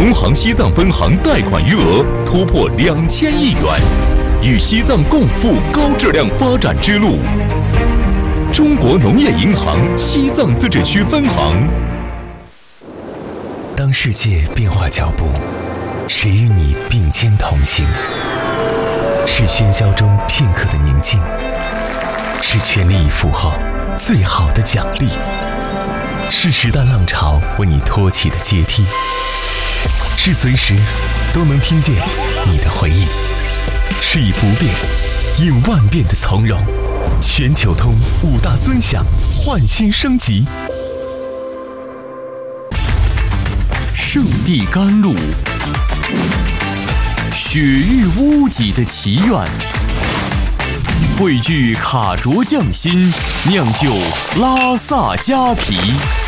农行西藏分行贷款余额突破2000亿元，与西藏共赴高质量发展之路。中国农业银行西藏自治区分行。 当世界变化脚步，谁与你并肩同行？是喧嚣中片刻的宁静，是全力以赴后最好的奖励，是时代浪潮为你托起的阶梯，是随时都能听见你的回应，是以不变应万变的从容。全球通5大尊享焕新升级。 圣地甘露，雪域屋脊的祈愿，汇聚卡卓匠心，酿就拉萨佳啤。